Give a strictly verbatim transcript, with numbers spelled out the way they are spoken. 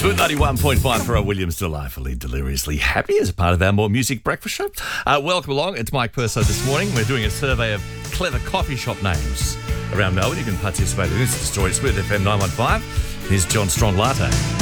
Smooth ninety-one point five for our Williams, delightfully, deliriously happy as a part of our More Music Breakfast Show. Uh, welcome along. It's Mike Purso this morning. We're doing a survey of clever coffee shop names around Melbourne. You can participate in this story. Smooth F M nine one five. Here's John Strong Latte.